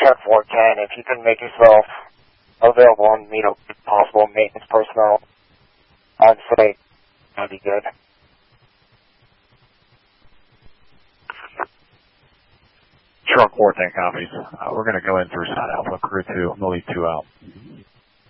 Truck 410, if you can make yourself available and meet up with possible maintenance personnel on site, that'd be good. Truck 410 copies. We're going to go in for Alpha Crew 2. We'll leave 2 out.